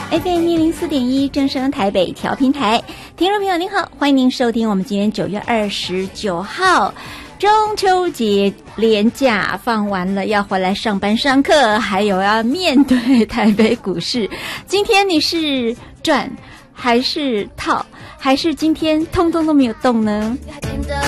FM 104.1正声台北调频台，听众朋友您好，欢迎您收听我们今天9月29号中秋节连假放完了，要回来上班上课，还有要面对台北股市。今天你是赚还是套，还是今天通通都没有动呢？